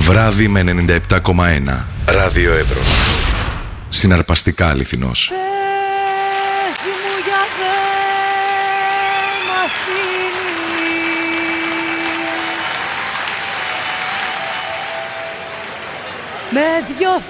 Βράδυ με 97,1. Ράδιο Εύρος. Συναρπαστικά αληθινός. Πες μου γιατί μ' αφήνεις με δυο